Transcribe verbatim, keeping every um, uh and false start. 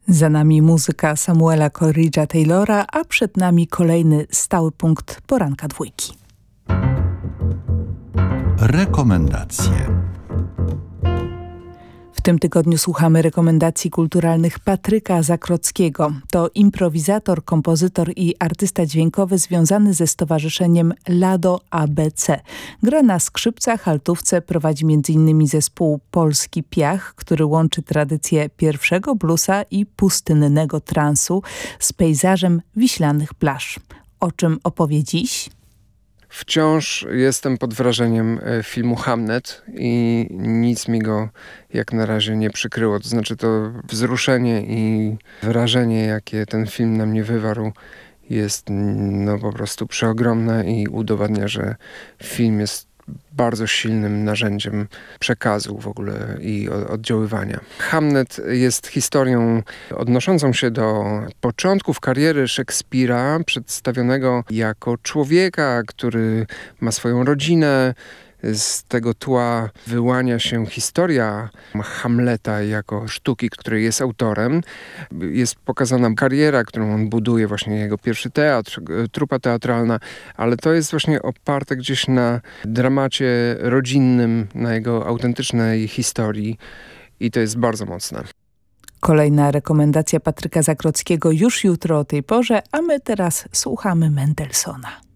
Za nami muzyka Samuela Coleridge'a Taylora, a przed nami kolejny stały punkt poranka dwójki. Rekomendacje. W tym tygodniu słuchamy rekomendacji kulturalnych Patryka Zakrockiego. To improwizator, kompozytor i artysta dźwiękowy związany ze stowarzyszeniem Lado A B C. Gra na skrzypcach, altówce, prowadzi między innymi zespół Polski Piach, który łączy tradycję pierwszego bluesa i pustynnego transu z pejzażem wiślanych plaż. O czym opowie dziś? Wciąż jestem pod wrażeniem filmu Hamnet i nic mi go jak na razie nie przykryło. To znaczy to wzruszenie i wrażenie, jakie ten film na mnie wywarł, jest no po prostu przeogromne i udowadnia, że film jest bardzo silnym narzędziem przekazu w ogóle i oddziaływania. Hamnet jest historią odnoszącą się do początków kariery Szekspira, przedstawionego jako człowieka, który ma swoją rodzinę. Z tego tła wyłania się historia Hamleta jako sztuki, której jest autorem. Jest pokazana kariera, którą on buduje, właśnie jego pierwszy teatr, trupa teatralna, ale to jest właśnie oparte gdzieś na dramacie rodzinnym, na jego autentycznej historii i to jest bardzo mocne. Kolejna rekomendacja Patryka Zakrockiego już jutro o tej porze, a my teraz słuchamy Mendelssohna.